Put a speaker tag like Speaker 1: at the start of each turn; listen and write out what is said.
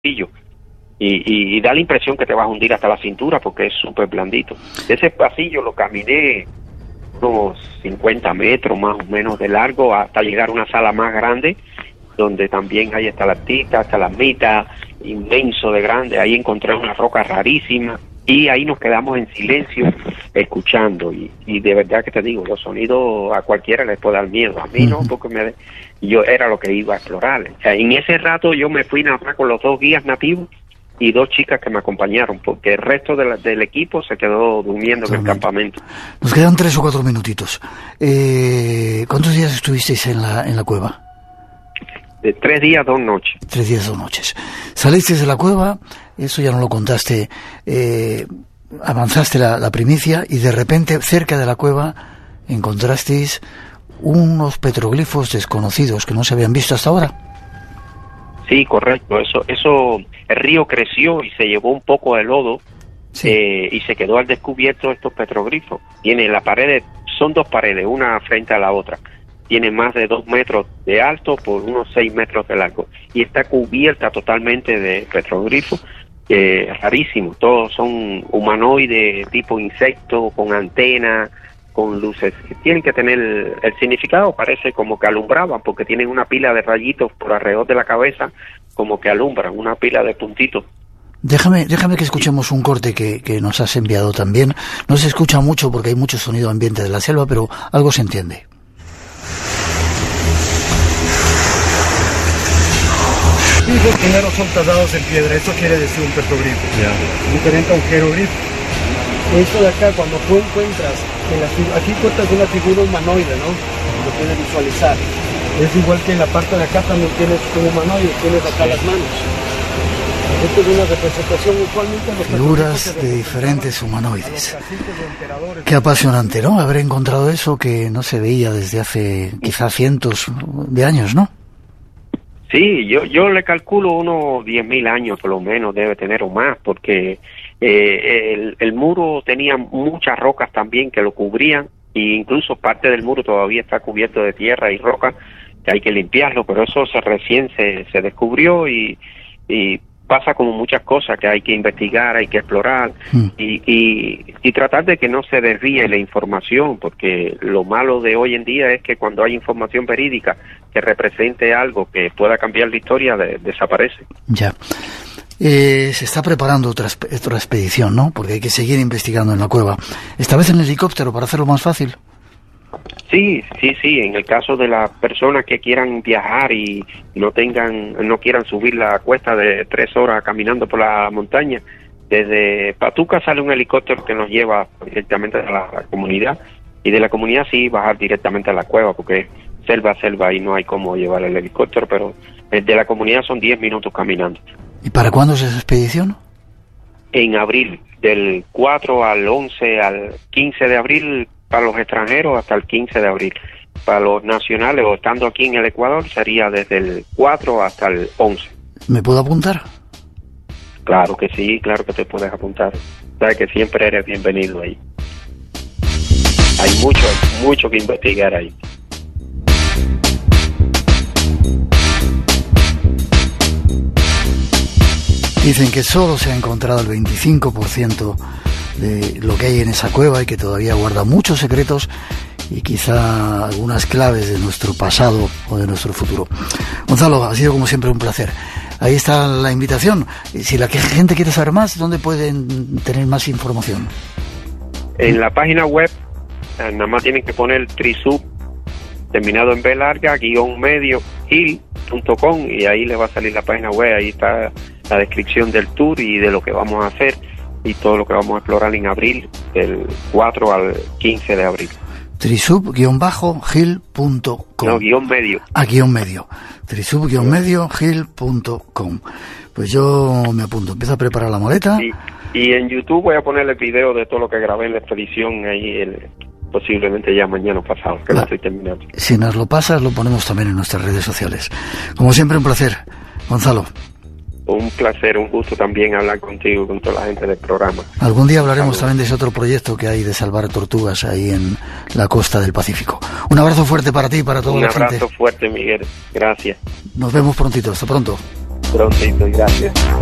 Speaker 1: pasillo. Y da la impresión que te vas a hundir hasta la cintura porque es súper blandito. Ese pasillo lo caminé unos 50 metros más o menos de largo hasta llegar a una sala más grande donde también hay estalactitas, estalagmitas, inmenso de grande. Ahí encontré una roca rarísima y ahí nos quedamos en silencio escuchando y de verdad que te digo, los sonidos a cualquiera les puede dar miedo, a mí no, porque yo era lo que iba a explorar. O sea, en ese rato yo me fui a nadar con los 2 guías nativos y 2 chicas que me acompañaron, porque el resto del equipo se quedó durmiendo en el campamento.
Speaker 2: Nos quedan 3 o 4 minutitos. ¿Cuántos días estuvisteis en la cueva?
Speaker 1: De 3 días, 2 noches.
Speaker 2: 3 días, 2 noches. Salisteis de la cueva, eso ya no lo contaste, avanzaste la primicia y de repente cerca de la cueva encontrasteis unos petroglifos desconocidos que no se habían visto hasta ahora.
Speaker 1: Sí, correcto. Eso, el río creció y se llevó un poco de lodo, sí. Y se quedó al descubierto estos petroglifos. Tiene la pared, son 2 paredes, una frente a la otra. Tiene más de 2 metros de alto por unos 6 metros de largo y está cubierta totalmente de petroglifos, rarísimos. Todos son humanoides, tipo insecto, con antenas, con luces. Tienen que tener el significado, parece como que alumbraban, porque tienen una pila de rayitos por alrededor de la cabeza, como que alumbran, una pila de puntitos.
Speaker 2: Déjame que escuchemos un corte que nos has enviado también. No se escucha mucho porque hay mucho sonido ambiente de la selva, pero algo se entiende.
Speaker 3: Los primeros son tallados en piedra, eso quiere decir un petroglifo, diferente a un jeroglifo. Esto de acá, cuando tú encuentras, aquí encuentras una figura humanoide, ¿no? Lo puedes visualizar. Es igual que en la parte de acá también tienes un humanoide, tienes acá las manos. Esto es una representación usualmente...
Speaker 2: Figuras de diferentes humanoides. Qué apasionante, ¿no? Haber encontrado eso que no se veía desde hace quizás cientos de años, ¿no?
Speaker 1: Sí, yo le calculo unos 10.000 años por lo menos debe tener o más, porque el muro tenía muchas rocas también que lo cubrían, e incluso parte del muro todavía está cubierto de tierra y roca, que hay que limpiarlo, pero eso recién se descubrió y pasa como muchas cosas que hay que investigar, hay que explorar y tratar de que no se desvíe la información, porque lo malo de hoy en día es que cuando hay información verídica que represente algo que pueda cambiar la historia, desaparece.
Speaker 2: Ya. Se está preparando otra expedición, ¿no? Porque hay que seguir investigando en la cueva. Esta vez en helicóptero para hacerlo más fácil.
Speaker 1: Sí. En el caso de las personas que quieran viajar y no quieran subir la cuesta de 3 horas caminando por la montaña, desde Patuca sale un helicóptero que nos lleva directamente a la comunidad, y de la comunidad sí bajar directamente a la cueva, porque es selva y no hay cómo llevar el helicóptero, pero de la comunidad son 10 minutos caminando.
Speaker 2: ¿Y para cuándo es esa expedición?
Speaker 1: En abril, del 4 al 11 al 15 de abril para los extranjeros, hasta el 15 de abril. Para los nacionales o estando aquí en el Ecuador sería desde el 4 hasta el 11.
Speaker 2: ¿Me puedo apuntar?
Speaker 1: Claro que sí, claro que te puedes apuntar. Sabes que siempre eres bienvenido ahí. Hay mucho que investigar ahí.
Speaker 2: Dicen que solo se ha encontrado el 25% de lo que hay en esa cueva y que todavía guarda muchos secretos y quizá algunas claves de nuestro pasado o de nuestro futuro. Gonzalo, ha sido como siempre un placer. Ahí está la invitación. Si la gente quiere saber más, ¿dónde pueden tener más información?
Speaker 1: En la página web, nada más tienen que poner Trisub, terminado en B larga, _medio, hill.com, y ahí les va a salir la página web. Ahí está la descripción del tour y de lo que vamos a hacer y todo lo que vamos a explorar en abril, del 4 al 15 de abril.
Speaker 2: Trisub-hill.com.
Speaker 1: No, _medio.
Speaker 2: _medio. Trisub-medio, hill.com. Pues yo me apunto, empiezo a preparar la maleta.
Speaker 1: Sí. Y en YouTube voy a poner el video de todo lo que grabé en la expedición ahí, posiblemente ya mañana o pasado, que lo estoy terminando.
Speaker 2: Si nos lo pasas, lo ponemos también en nuestras redes sociales. Como siempre, un placer, Gonzalo.
Speaker 1: Un placer, un gusto también hablar contigo, con toda la gente del programa.
Speaker 2: Algún día hablaremos también de ese otro proyecto que hay de salvar tortugas ahí en la costa del Pacífico. Un abrazo fuerte para ti y para toda la gente.
Speaker 1: Un abrazo fuerte, Miguel. Gracias.
Speaker 2: Nos vemos prontito. Hasta pronto.
Speaker 1: Prontito, gracias.